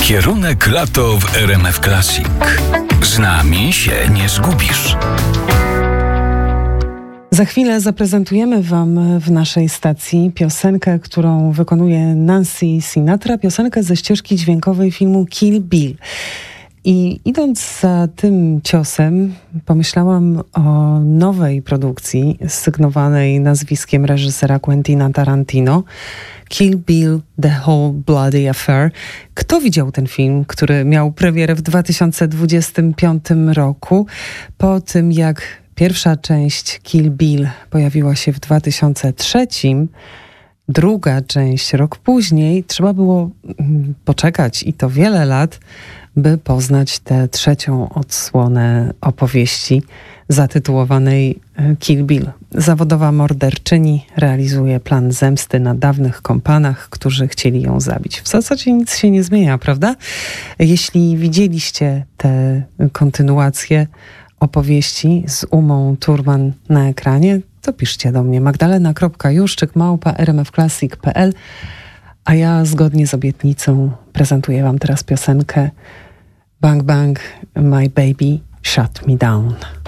Kierunek lato w RMF Classic. Z nami się nie zgubisz. Za chwilę zaprezentujemy Wam w naszej stacji piosenkę, którą wykonuje Nancy Sinatra, piosenkę ze ścieżki dźwiękowej filmu Kill Bill. I idąc za tym ciosem, pomyślałam o nowej produkcji sygnowanej nazwiskiem reżysera Quentina Tarantino, Kill Bill The Whole Bloody Affair. Kto widział ten film, który miał premierę w 2025 roku, po tym jak pierwsza część Kill Bill pojawiła się w 2003, druga część rok później, trzeba było poczekać i to wiele lat, by poznać tę trzecią odsłonę opowieści zatytułowanej Kill Bill. Zawodowa morderczyni realizuje plan zemsty na dawnych kompanach, którzy chcieli ją zabić. W zasadzie nic się nie zmienia, prawda? Jeśli widzieliście tę kontynuację opowieści z Umą Thurman na ekranie, to piszcie do mnie magdalena.juszczyk@rmfclassic.pl, a ja zgodnie z obietnicą prezentuję Wam teraz piosenkę Bang Bang My Baby Shut Me Down.